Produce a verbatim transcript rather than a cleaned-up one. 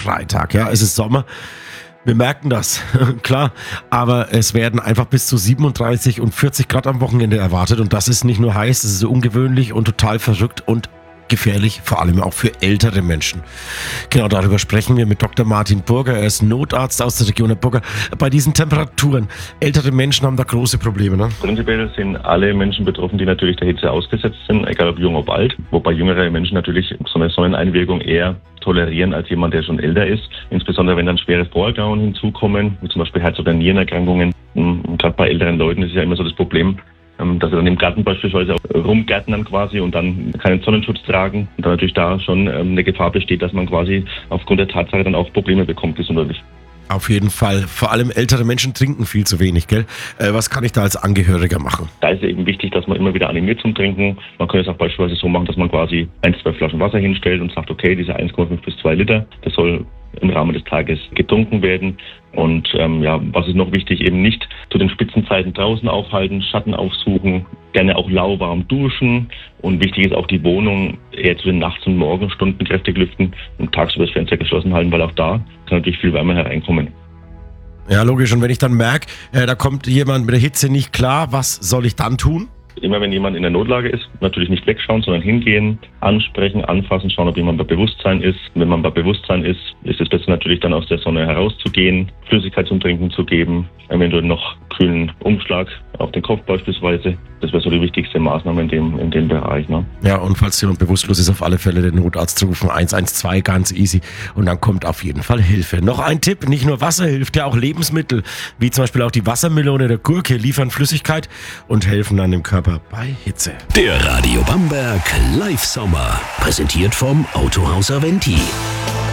Freitag. Ja, es ist Sommer. Wir merken das, klar, aber es werden einfach bis zu siebenunddreißig und vierzig Grad am Wochenende erwartet und das ist nicht nur heiß, es ist ungewöhnlich und total verrückt und gefährlich, vor allem auch für ältere Menschen. Genau darüber sprechen wir mit Doktor Martin Burger. Er ist Notarzt aus der Region Burger. Bei diesen Temperaturen, ältere Menschen haben da große Probleme, ne? Prinzipiell sind alle Menschen betroffen, die natürlich der Hitze ausgesetzt sind, egal ob jung oder alt. Wobei jüngere Menschen natürlich so eine Sonneneinwirkung eher tolerieren als jemand, der schon älter ist. Insbesondere wenn dann schwere Vorerkrankungen hinzukommen, wie zum Beispiel Herz- oder Nierenerkrankungen. Gerade bei älteren Leuten ist ja immer so das Problem, dass sie dann im Garten beispielsweise rumgärtnern quasi und dann keinen Sonnenschutz tragen und dann natürlich da schon eine Gefahr besteht, dass man quasi aufgrund der Tatsache dann auch Probleme bekommt gesundheitlich. Auf jeden Fall. Vor allem ältere Menschen trinken viel zu wenig, gell? Äh, was kann ich da als Angehöriger machen? Da ist es eben wichtig, dass man immer wieder animiert zum Trinken. Man kann es auch beispielsweise so machen, dass man quasi ein, zwei Flaschen Wasser hinstellt und sagt, okay, diese eins Komma fünf bis zwei Liter, das soll im Rahmen des Tages getrunken werden. Und ähm, ja, was ist noch wichtig, eben nicht zu den Spitzenzeiten draußen aufhalten, Schatten aufsuchen, gerne auch lauwarm duschen. Und wichtig ist auch die Wohnung eher zu den Nachts- und Morgenstunden kräftig lüften und tagsüber das Fenster geschlossen halten, weil auch da kann natürlich viel Wärme hereinkommen. Ja, logisch. Und wenn ich dann merke, äh, da kommt jemand mit der Hitze nicht klar, was soll ich dann tun? Immer wenn jemand in der Notlage ist, natürlich nicht wegschauen, sondern hingehen, ansprechen, anfassen, schauen, ob jemand bei Bewusstsein ist. Wenn man bei Bewusstsein ist, ist es besser natürlich dann aus der Sonne herauszugehen, Flüssigkeit zum Trinken zu geben, eventuell noch kühlen Umschlag auf den Kopf beispielsweise. Das wäre so die wichtigste Maßnahme in dem, in dem Bereich. Ne? Ja, und falls jemand bewusstlos ist, auf alle Fälle den Notarzt rufen, eins eins zwei, ganz easy. Und dann kommt auf jeden Fall Hilfe. Noch ein Tipp, nicht nur Wasser hilft, ja auch Lebensmittel, wie zum Beispiel auch die Wassermelone oder Gurke, liefern Flüssigkeit und helfen dann dem Körper bei Hitze. Der Radio Bamberg Live Sommer, präsentiert vom Autohaus Aventi.